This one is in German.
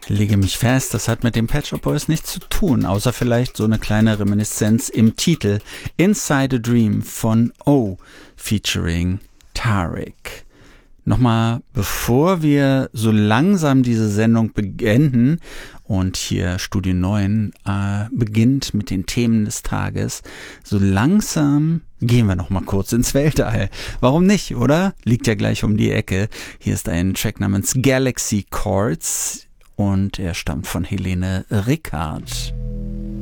Lege mich fest, das hat mit den Pet Shop Boys nichts zu tun, außer vielleicht so eine kleine Reminiszenz im Titel. Inside a Dream von O featuring Tarek. Nochmal, bevor wir so langsam diese Sendung beenden und hier Studio 9 beginnt mit den Themen des Tages, so langsam gehen wir nochmal kurz ins Weltall. Warum nicht, oder? Liegt ja gleich um die Ecke. Hier ist ein Track namens Galaxy Chords und er stammt von Helene Rickard.